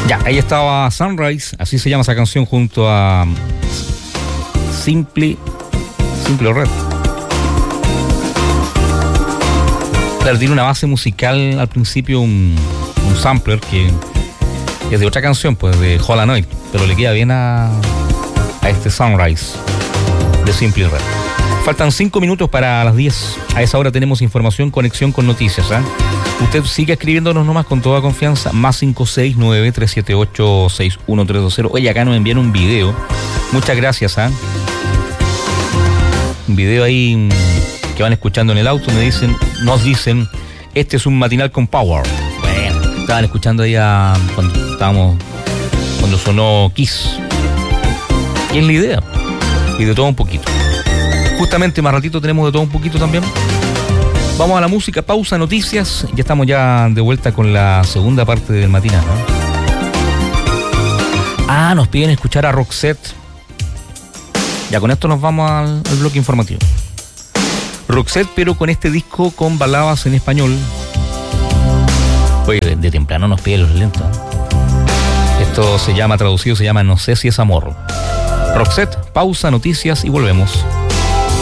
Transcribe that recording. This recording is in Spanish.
Ya, ahí estaba Sunrise, así se llama esa canción, junto a Simple Red. Claro, tiene una base musical al principio, un sampler que es de otra canción, pues de Hall & Oates, pero le queda bien a este Sunrise de Simple Red. Faltan 5 minutos para las 10. A esa hora tenemos información, conexión con noticias, ¿eh? Usted sigue escribiéndonos nomás con toda confianza, más 569-378-61320. Oye, acá nos envían un video. Muchas gracias, ¿eh? Un video ahí que van escuchando en el auto, nos dicen, este es un matinal con power. Bueno, estaban escuchando ahí cuando sonó Kiss. Y es la idea. Y de todo un poquito. Justamente más ratito tenemos de todo un poquito también. Vamos a la música, pausa, noticias. Ya estamos ya de vuelta con la segunda parte del matinal, ¿no? Nos piden escuchar a Roxette. Ya con esto nos vamos al bloque informativo. Roxette, pero con este disco con baladas en español. Oye, de temprano nos piden los lentos. Esto traducido se llama No sé si es amor. Roxette, pausa, noticias y volvemos.